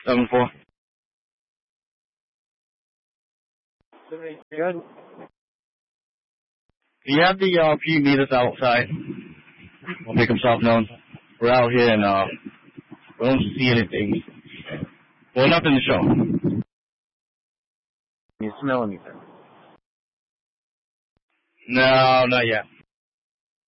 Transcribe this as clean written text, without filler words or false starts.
7-4. Good. You have the few meters outside. I'll make himself known. We're out here and we don't see anything. Well, nothing to show. You smell anything? No, not yet.